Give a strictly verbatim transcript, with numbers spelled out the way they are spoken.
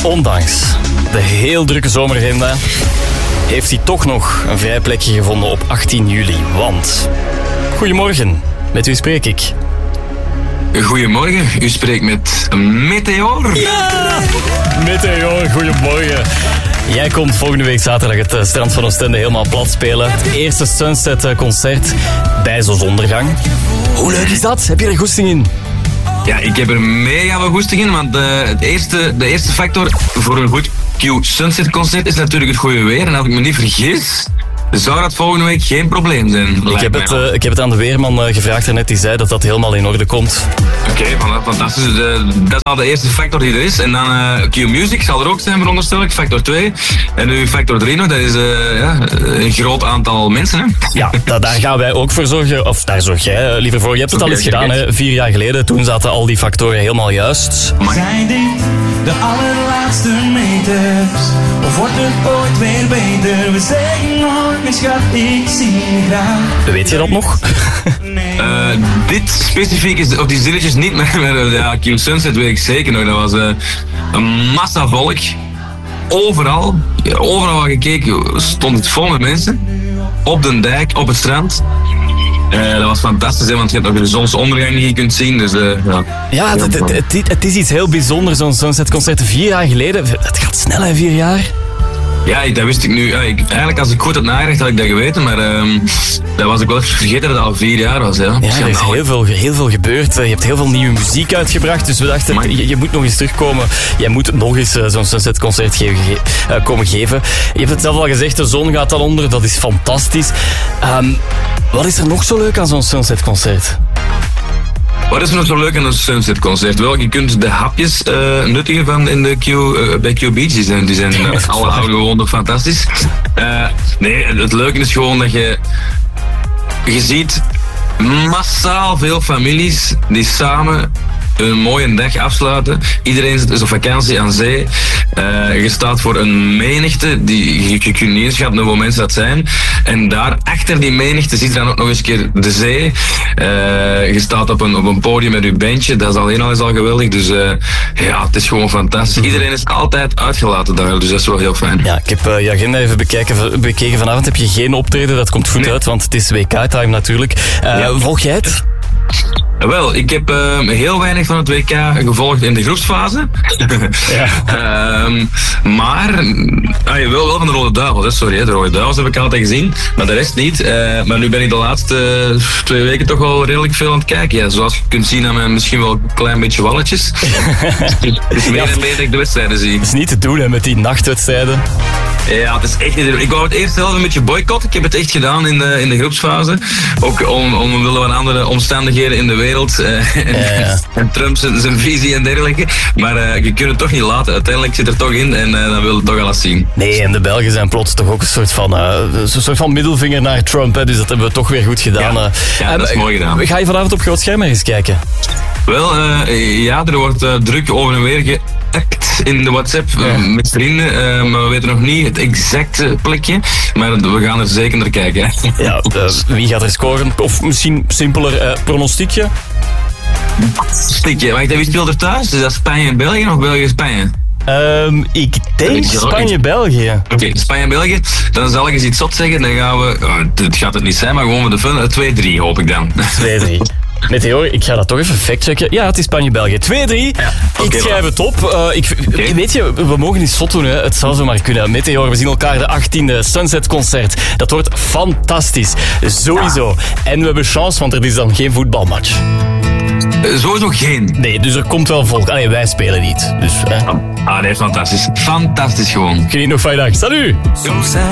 Ondanks de heel drukke zomeragenda heeft hij toch nog een vrij plekje gevonden op achttien juli. Want, goedemorgen, met wie spreek ik? Goedemorgen, u spreekt met Meteor. Ja! Meteor, goedemorgen. Jij komt volgende week zaterdag het strand van Oostende helemaal plat spelen. Het eerste Sunset concert bij zonsondergang. Hoe leuk is dat? Heb je er goesting in? Ja, ik heb er mega veel goesting in, want de, het eerste, de eerste factor voor een goed Q Sunset concert is natuurlijk het goede weer. En als ik me niet vergis, zou dat volgende week geen probleem zijn. Ik heb, het, uh, ik heb het aan de weerman uh, gevraagd en net die zei dat dat helemaal in orde komt. Oké, okay, fantastisch. Uh, dat is al de eerste factor die er is. En dan uh, Q Music zal er ook zijn, veronderstel ik. Factor twee. En nu factor drie nog, dat is uh, ja, een groot aantal mensen. Hè? Ja, da- daar gaan wij ook voor zorgen. Of daar zorg jij uh, liever voor. Je hebt het al eens gedaan, hè? Vier jaar geleden. Toen zaten al die factoren helemaal juist. Maar zijn dit de allerlaatste meters? Of wordt het ooit weer beter? We zeggen nooit, schat, ik zie je graag. Weet je dat nog? Uh, dit specifiek is, of die zinnetjes niet, maar, maar ja, Q Sunset weet ik zeker nog. Dat was uh, een massa volk. Overal, overal waar gekeken, stond het vol met mensen. Op de dijk, op het strand. Uh, dat was fantastisch, hè, want je hebt nog de zonsondergang die je kunt zien. Dus, uh, ja, ja het, het, het, het is iets heel bijzonders, zo'n Sunset-concert. Vier jaar geleden. Het gaat snel, hè, vier jaar. Ja, dat wist ik nu. Ja, ik, eigenlijk, als ik goed had nagedacht, had ik dat geweten. Maar um, dat was ik wel even vergeten dat het al vier jaar was. Ja, ja er is heel veel, heel veel gebeurd. Je hebt heel veel nieuwe muziek uitgebracht. Dus we dachten, je, je moet nog eens terugkomen. Jij moet nog eens uh, zo'n Sunset-concert ge- ge- uh, komen geven. Je hebt het zelf al gezegd, de zon gaat dan onder. Dat is fantastisch. Um, wat is er nog zo leuk aan zo'n Sunset-concert? Wat is er nog zo leuk aan een Sunset-concert? Wel, je kunt de hapjes uh, nuttigen van in de Q, uh, bij Q Beach. Die zijn, die zijn uh, alle oude gewoon nog fantastisch. Uh, nee, het leuke is gewoon dat je... Je ziet massaal veel families die samen een mooie dag afsluiten. Iedereen is op vakantie aan zee. Uh, je staat voor een menigte. Die, je, je kunt niet inschatten hoeveel mensen dat zijn. En daar achter die menigte ziet je dan ook nog eens een keer de zee. Uh, je staat op een, op een podium met je bandje. Dat is alleen al, is al geweldig. Dus uh, ja, het is gewoon fantastisch. Iedereen is altijd uitgelaten daar. Dus dat is wel heel fijn. Ja, ik heb uh, je agenda even bekeken, bekeken. Vanavond heb je geen optreden. Dat komt goed nee. uit, want het is W K-time natuurlijk. Uh, ja. Volg jij het? Wel, ik heb uh, heel weinig van het W K gevolgd in de groepsfase. Ja. um, maar, ah, je wil wel van de Rode Duivels, hè? Sorry, hè? De Rode Duivels heb ik altijd gezien, maar de rest niet. Uh, maar nu ben ik de laatste uh, twee weken toch wel redelijk veel aan het kijken. Ja, zoals je kunt zien aan mijn misschien wel een klein beetje walletjes. Het is meer en meer dat ik de wedstrijden zie. Het is niet te doen, hè, met die nachtwedstrijden. Ja, het is echt niet. Ik wou het eerst zelf een beetje boycotten. Ik heb het echt gedaan in de, in de groepsfase. Ook om, omwille van andere omstandigheden in de wereld. Uh, en, ja, ja. en Trump zijn, zijn visie en dergelijke. Maar uh, je kunt het toch niet laten. Uiteindelijk zit er toch in en uh, dan wil het toch alles zien. Nee, en de Belgen zijn plots toch ook een soort van, uh, een soort van middelvinger naar Trump. Hè, dus dat hebben we toch weer goed gedaan. Ja, ja uh, dat is mooi gedaan. Ga je vanavond op groot scherm eens kijken? Wel, uh, ja, er wordt uh, druk over en weer geackt in de WhatsApp uh, ja. met vrienden. Uh, maar we weten nog niet het exacte plekje. Maar we gaan er zeker naar kijken. Hè. Ja, uh, wie gaat er scoren? Of misschien simpeler, uh, pronostiekje? Stikje. Wacht, wie speelt er thuis? Is dat Spanje en België of België-Spanje? Um, ik denk Spanje-België. Oké, okay, Spanje-België. Dan zal ik eens iets zot zeggen. Dan gaan we, oh, het gaat het niet zijn, maar gewoon voor de fun. twee drie hoop ik dan. twee drie. Meteor, ik ga dat toch even factchecken. Ja, het is Spanje-België. twee drie. Ja, okay, ik schrijf het op. Uh, ik, okay. Weet je, we mogen niet zot doen. Hè. Het zou zomaar kunnen. Meteor, we zien elkaar de achttiende Sunset-concert. Dat wordt fantastisch. Sowieso. Ja. En we hebben chance, want er is dan geen voetbalmatch. Uh, sowieso geen. Nee, dus er komt wel volk. Allee, wij spelen niet. Dus, hè. Ah, nee, fantastisch. Fantastisch gewoon. Geniet nog van je dag. Salut! Soms zijn